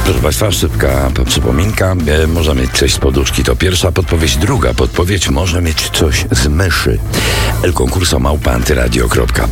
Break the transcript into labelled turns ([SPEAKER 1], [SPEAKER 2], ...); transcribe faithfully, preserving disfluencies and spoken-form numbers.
[SPEAKER 1] Proszę Państwa, szybka przypominka. E, może mieć coś z poduszki. To pierwsza podpowiedź. Druga podpowiedź. Może mieć coś z myszy. El Concurso małpa antyradio kropka